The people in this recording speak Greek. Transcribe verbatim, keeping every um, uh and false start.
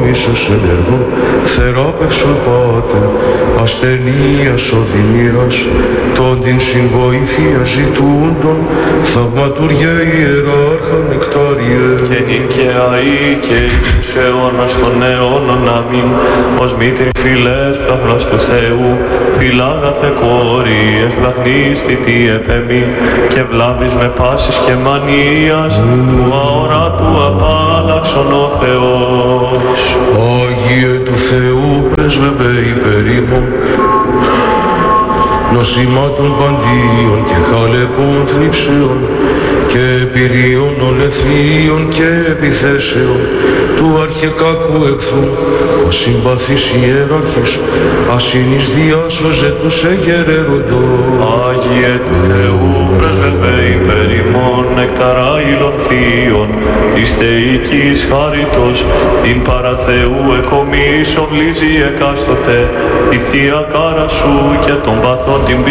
μίσος ενεργό, θεράπευσον Πάτερ, ασθενείας οδημήρας, τον την συμβοήθεια ζητούντων, θαυματουργέ ιεράρχα νεκτάριε. Και νυν και αεί και εις τους αιώνας των αιώνων αμήν, ως μήτρη φιλές πλαχνός του Θεού, φιλάγαθε κόρη, ευλαχνίστη τι επεμή, και βλάβεις με πάσης και μανίας, του αόρατου απάλλαξον ο Θεός. Άγιε του Θεού πρέσβευε υπέρ ημών, νοσημάτων παντίων και χαλεπών θλίψεων και πυρίων ολεθλίων και επιθέσεων του αρχεκάκου εχθρού, ο συμπαθής ιεράρχης, ασύνης διάσωζε τους εγερέροντος. Άγιε του Θεού πρέσβευε υπέρ ημών, νεκταράιλων θείων, της θεϊκής χάριτος, την παραθεού εκομίσων λύζει εκάστοτε, τη θεία κάρα σου και των παθών την